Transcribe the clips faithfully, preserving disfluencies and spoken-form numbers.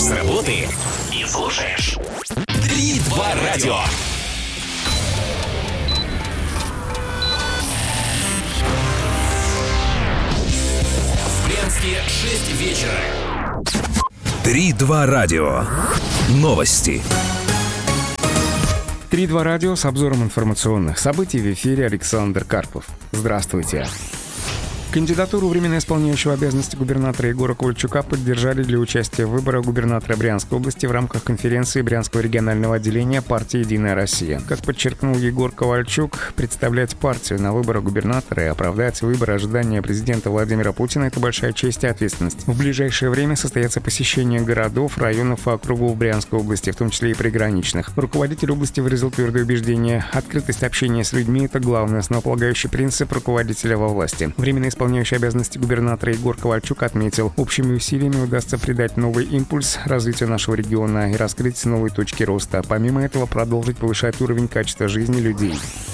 с работы и слушаешь три два радио. В Брянске шесть вечера. три два радио. Новости. три два радио с обзором информационных событий в эфире Александр Карпов. Здравствуйте. Кандидатуру временно исполняющего обязанности губернатора Егора Ковальчука поддержали для участия в выборах губернатора Брянской области в рамках конференции Брянского регионального отделения партии «Единая Россия». Как подчеркнул Егор Ковальчук, представлять партию на выборах губернатора и оправдать выбор ожидания президента Владимира Путина – это большая честь и ответственность. В ближайшее время состоятся посещения городов, районов и округов Брянской области, в том числе и приграничных. Руководитель области выразил твердое убеждение: открытость общения с людьми – это главный основополагающий принцип руководителя во власти. Временно исполняющий обязанности губернатора Егор Ковальчук отметил, общими усилиями удастся придать новый импульс развитию нашего региона и раскрыть новые точки роста. Помимо этого, продолжить повышать уровень качества жизни людей.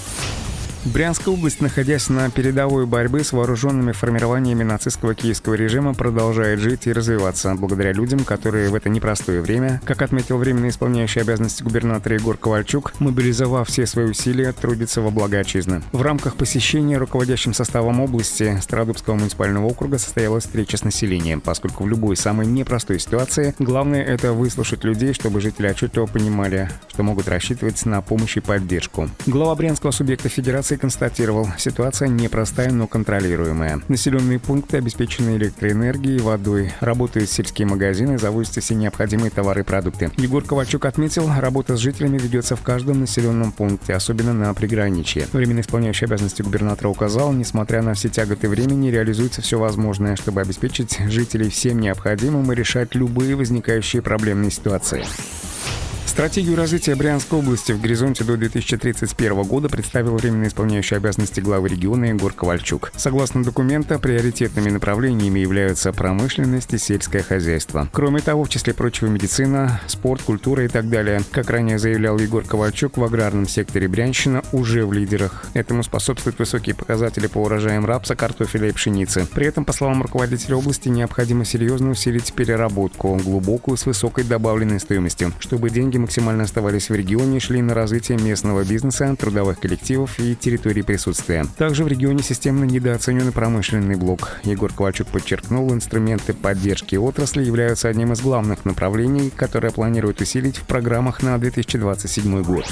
Брянская область, находясь на передовой борьбы с вооруженными формированиями нацистского киевского режима, продолжает жить и развиваться благодаря людям, которые в это непростое время, как отметил временно исполняющий обязанности губернатора Егор Ковальчук, мобилизовав все свои усилия, трудится во благо отчизны. В рамках посещения руководящим составом области Стародубского муниципального округа состоялась встреча с населением, поскольку в любой самой непростой ситуации главное — это выслушать людей, чтобы жители отчетливо понимали, что могут рассчитывать на помощь и поддержку. Глава брянского субъекта федерации констатировал, ситуация непростая, но контролируемая. Населенные пункты обеспечены электроэнергией, водой, работают сельские магазины, завозятся все необходимые товары и продукты. Егор Ковальчук отметил, работа с жителями ведется в каждом населенном пункте, особенно на приграничье. Временно исполняющий обязанности губернатора указал, несмотря на все тяготы времени, реализуется все возможное, чтобы обеспечить жителей всем необходимым и решать любые возникающие проблемные ситуации. Стратегию развития Брянской области в горизонте до две тысячи тридцать первого года представил временно исполняющий обязанности главы региона Егор Ковальчук. Согласно документу, приоритетными направлениями являются промышленность и сельское хозяйство. Кроме того, в числе прочего, медицина, спорт, культура и так далее. Как ранее заявлял Егор Ковальчук, в аграрном секторе Брянщина уже в лидерах. Этому способствуют высокие показатели по урожаям рапса, картофеля и пшеницы. При этом, по словам руководителя области, необходимо серьезно усилить переработку, глубокую, с высокой добавленной стоимостью, чтобы деньги максимально оставались в регионе и шли на развитие местного бизнеса, трудовых коллективов и территорий присутствия. Также в регионе системно недооценен промышленный блок. Егор Ковальчук подчеркнул, инструменты поддержки отрасли являются одним из главных направлений, которые планируют усилить в программах на две тысячи двадцать седьмой год.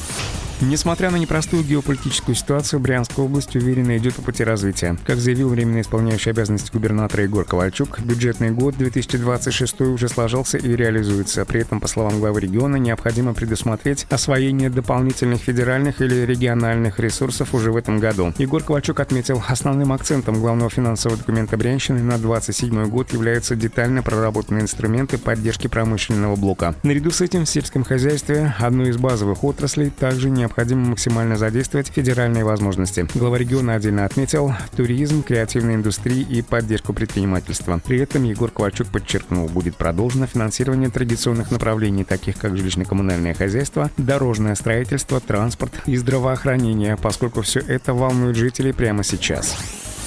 Несмотря на непростую геополитическую ситуацию, Брянская область уверенно идет по пути развития. Как заявил временно исполняющий обязанности губернатора Егор Ковальчук, бюджетный год две тысячи двадцать шестой уже сложился и реализуется. При этом, по словам главы региона, необходимо предусмотреть освоение дополнительных федеральных или региональных ресурсов уже в этом году. Егор Ковальчук отметил, основным акцентом главного финансового документа Брянщины на двадцать седьмой год являются детально проработанные инструменты поддержки промышленного блока. Наряду с этим в сельском хозяйстве, одной из базовых отраслей, также не необходимо максимально задействовать федеральные возможности. Глава региона отдельно отметил туризм, креативные индустрии и поддержку предпринимательства. При этом Егор Ковальчук подчеркнул, будет продолжено финансирование традиционных направлений, таких как жилищно-коммунальное хозяйство, дорожное строительство, транспорт и здравоохранение, поскольку все это волнует жителей прямо сейчас.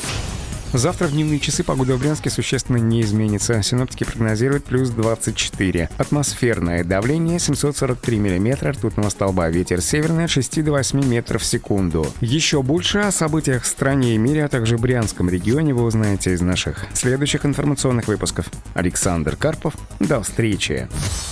Завтра в дневные часы погода в Брянске существенно не изменится. Синоптики прогнозируют плюс двадцать четыре. Атмосферное давление семьсот сорок три миллиметра ртутного столба. Ветер северный от шести до восьми метров в секунду. Еще больше о событиях в стране и мире, а также в Брянском регионе вы узнаете из наших следующих информационных выпусков. Александр Карпов. До встречи.